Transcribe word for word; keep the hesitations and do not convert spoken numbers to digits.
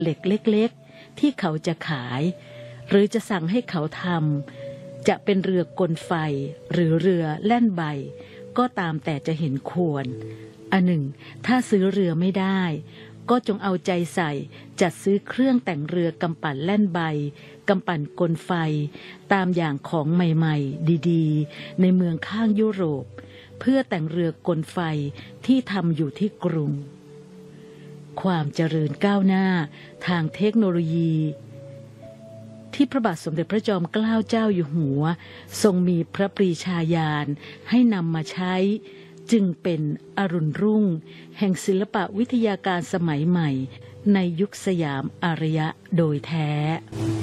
เหล็กเล็กๆที่เขาจะขายหรือจะสั่งให้เขาทำจะเป็นเรือกลไฟหรือเรือแล่นใบก็ตามแต่จะเห็นควรอันหนึ่งถ้าซื้อเรือไม่ได้ก็จงเอาใจใส่จัดซื้อเครื่องแต่งเรือกำปั่นแล่นใบกำปั่นกลไฟตามอย่างของใหม่ๆดีๆในเมืองข้างยุโรปเพื่อแต่งเรือกลไฟที่ทำอยู่ที่กรุงความเจริญก้าวหน้าทางเทคโนโลยีที่พระบาทสมเด็จพระจอมเกล้าเจ้าอยู่หัวทรงมีพระปรีชาญาณให้นำมาใช้จึงเป็นอรุณรุ่งแห่งศิลปวิทยาการสมัยใหม่ในยุคสยามอารยะโดยแท้